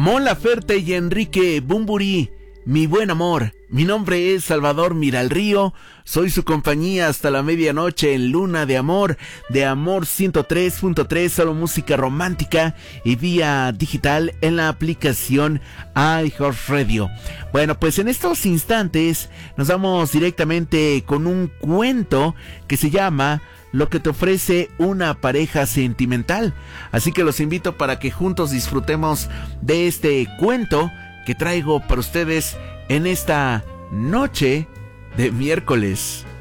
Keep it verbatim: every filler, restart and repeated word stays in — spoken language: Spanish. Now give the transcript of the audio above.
Mon Laferte y Enrique Bunbury, mi buen amor. Mi nombre es Salvador Miralrío, soy su compañía hasta la medianoche en Luna de Amor, de Amor ciento tres punto tres, solo música romántica y vía digital en la aplicación iHeartRadio. Bueno, pues en estos instantes nos vamos directamente con un cuento que se llama Lo que te ofrece una pareja sentimental. Así que los invito para que juntos disfrutemos de este cuento que traigo para ustedes en esta noche de miércoles.